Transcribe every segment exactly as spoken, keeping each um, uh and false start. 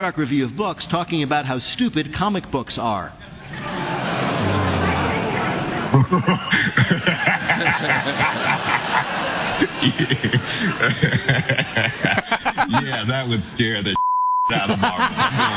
York Review of Books talking about how stupid comic books are. Yeah, that would scare the out of Marvel.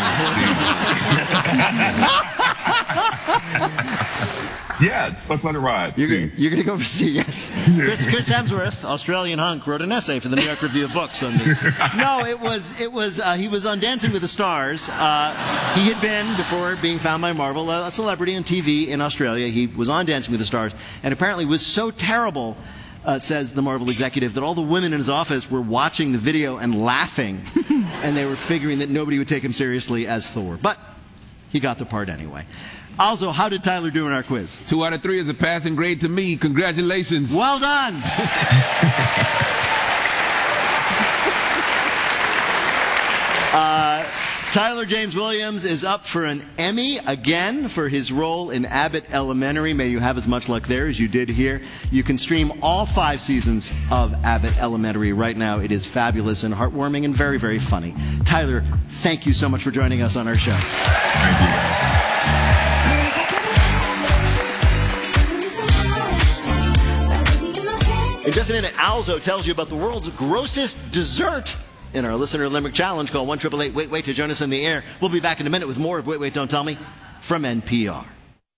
Yeah, it's What's on the Ride. You're gonna, you're gonna go see, yes. Chris, Chris Hemsworth, Australian hunk, wrote an essay for the New York Review of Books on the. No, it was it was uh, he was on Dancing with the Stars. Uh, he had been, before being found by Marvel, a celebrity on T V in Australia. He was on Dancing with the Stars, and apparently was so terrible. Uh, says the Marvel executive, that all the women in his office were watching the video and laughing, and they were figuring that nobody would take him seriously as Thor. But he got the part anyway. Also, how did Tyler do in our quiz? Two out of three is a passing grade to me. Congratulations. Well done. uh, Tyler James Williams is up for an Emmy again for his role in Abbott Elementary. May you have as much luck there as you did here. You can stream all five seasons of Abbott Elementary right now. It is fabulous and heartwarming and very, very funny. Tyler, thank you so much for joining us on our show. Thank you, guys. In just a minute, Alzo tells you about the world's grossest dessert in our Listener Limerick Challenge. Call one eight eight eight wait wait to join us in the air. We'll be back in a minute with more of Wait, Wait, Don't Tell Me from N P R.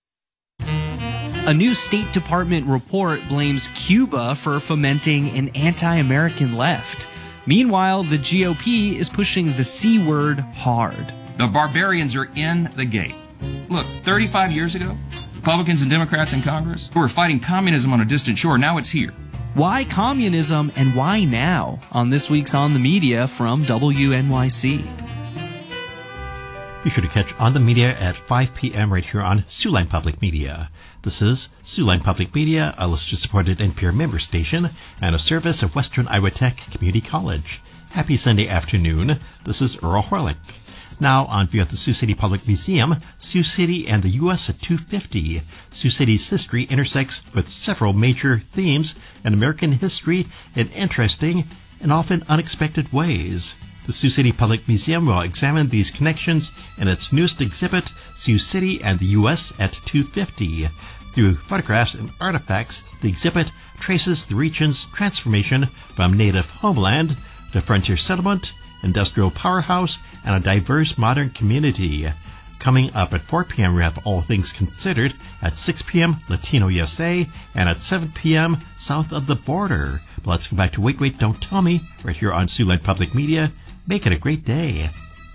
A new State Department report blames Cuba for fomenting an anti-American left. Meanwhile, the G O P is pushing the C word hard. The barbarians are in the gate. Look, thirty-five years ago, Republicans and Democrats in Congress who were fighting communism on a distant shore, now it's here. Why communism and why now? On this week's On the Media from W N Y C. Be sure to catch On the Media at five p.m. right here on Siouxline Public Media. This is Siouxline Public Media, a listener-supported N P R member station and a service of Western Iowa Tech Community College. Happy Sunday afternoon. This is Earl Horlick. Now on view at the Sioux City Public Museum, Sioux City and the U S at two fifty. Sioux City's history intersects with several major themes in American history in interesting and often unexpected ways. The Sioux City Public Museum will examine these connections in its newest exhibit, Sioux City and the U S at two fifty. Through photographs and artifacts, the exhibit traces the region's transformation from native homeland to frontier settlement, industrial powerhouse, and a diverse modern community. Coming up at four p.m. we have All Things Considered. At six p.m. Latino U S A, and at seven p.m. South of the Border. But let's go back to Wait, Wait, Don't Tell Me right here on Siouxline Public Media. Make it a great day.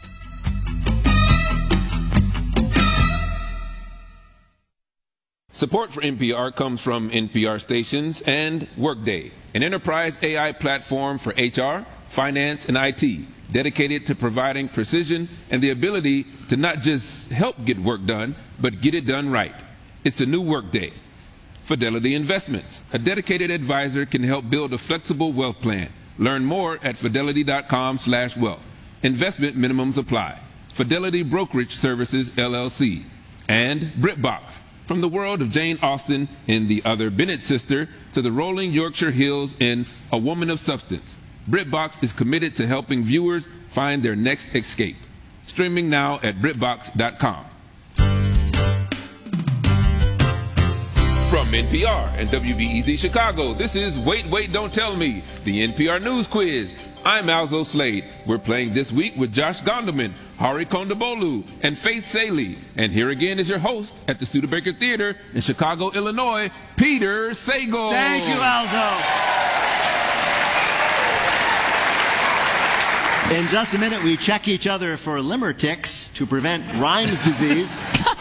Support for N P R comes from N P R stations and Workday, an enterprise A I platform for H R, finance, and I T, dedicated to providing precision and the ability to not just help get work done, but get it done right. It's a new Workday. Fidelity Investments, a dedicated advisor, can help build a flexible wealth plan. Learn more at fidelity.com slash wealth. Investment minimums apply. Fidelity Brokerage Services, L L C. And BritBox. From the world of Jane Austen in The Other Bennett Sister to the rolling Yorkshire Hills in A Woman of Substance, BritBox is committed to helping viewers find their next escape. Streaming now at britbox dot com. From N P R and W B E Z Chicago, this is Wait, Wait, Don't Tell Me, the N P R News Quiz. I'm Alzo Slade. We're playing this week with Josh Gondelman, Hari Kondabolu, and Faith Saley. And here again is your host at the Studebaker Theater in Chicago, Illinois, Peter Sagal. Thank you, Alzo. In just a minute, we check each other for limmer ticks to prevent Lyme's disease.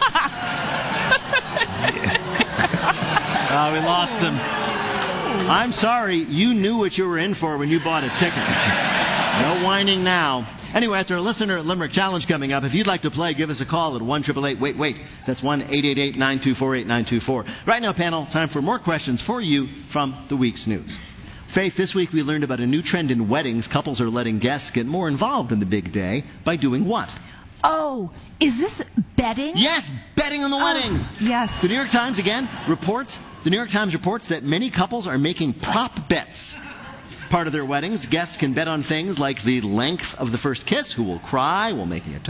Oh, we lost him. I'm sorry, you knew what you were in for when you bought a ticket. No whining now. Anyway, after a listener Limerick Challenge coming up, if you'd like to play, give us a call at one eight eight eight wait wait. That's one eight eight eight nine two four eight nine two four. Right now, panel, time for more questions for you from the week's news. Faith, this week we learned about a new trend in weddings. Couples are letting guests get more involved in the big day by doing what? Oh, is this betting? Yes, betting on the oh, weddings. Yes. The New York Times, again, reports, the New York Times reports that many couples are making prop bets. part of their weddings, guests can bet on things like the length of the first kiss, who will cry while making a toast,